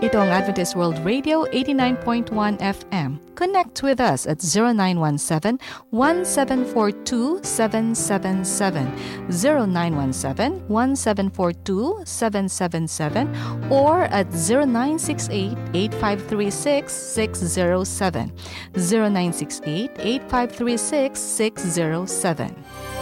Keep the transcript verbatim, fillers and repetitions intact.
Ito ang Adventist World Radio eighty-nine point one F M. Connect with us at zero nine one seven, one seven four two, seven seven seven, zero nine one seven, one seven four two, seven seven seven, or at zero nine six eight, eight five three six, six zero seven, zero nine six eight, eight five three six, six zero seven.